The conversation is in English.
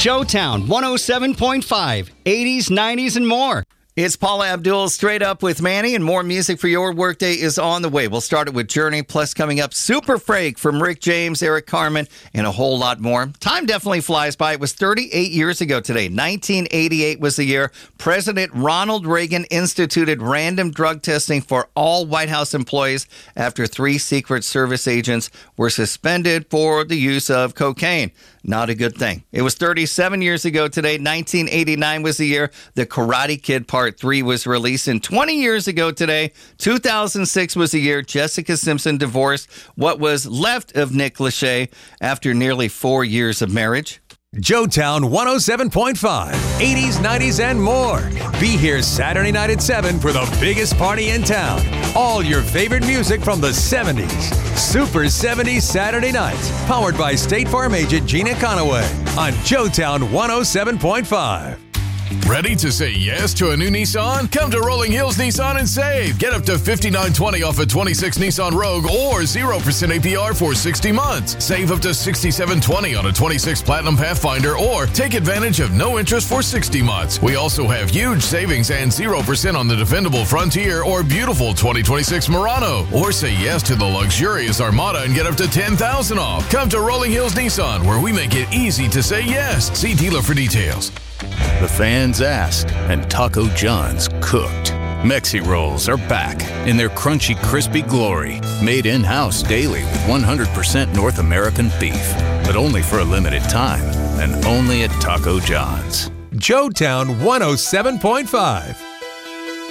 Joetown 107.5, 80s, 90s, and more. It's Paula Abdul straight up with Manny, and more music for your workday is on the way. We'll start it with Journey, plus coming up, Super Freak from Rick James, Eric Carmen, and a whole lot more. Time definitely flies by. It was 38 years ago today. 1988 was the year President Ronald Reagan instituted random drug testing for all White House employees after 3 Secret Service agents were suspended for the use of cocaine. Not a good thing. It was 37 years ago today. 1989 was the year The Karate Kid Part 3 was released. And 20 years ago today, 2006 was the year Jessica Simpson divorced what was left of Nick Lachey after nearly 4 years of marriage. Joetown 107.5, 80s, 90s, and more. Be here Saturday night at 7 for the biggest party in town. All your favorite music from the 70s. Super 70s Saturday nights. Powered by State Farm agent Gina Conaway on Joetown 107.5. Ready to say yes to a new Nissan? Come to Rolling Hills Nissan and save. Get up to $59.20 off a 26 Nissan Rogue or 0% APR for 60 months. Save up to $67.20 on a 26 Platinum Pathfinder or take advantage of no interest for 60 months. We also have huge savings and 0% on the dependable Frontier or beautiful 2026 Murano. Or say yes to the luxurious Armada and get up to $10,000 off. Come to Rolling Hills Nissan, where we make it easy to say yes. See dealer for details. The fans asked, and Taco John's cooked. Mexi Rolls are back in their crunchy, crispy glory, made in-house daily with 100% North American beef, but only for a limited time, and only at Taco John's. Joetown 107.5.